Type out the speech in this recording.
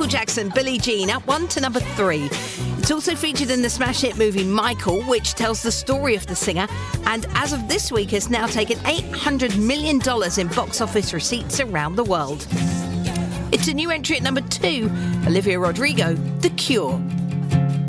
Jackson, Billie Jean, up 1 to number 3. It's also featured in the smash hit movie Michael, which tells the story of the singer, and as of this week has now taken $800 million in box office receipts around the world. It's a new entry at number 2, Olivia Rodrigo, The Cure.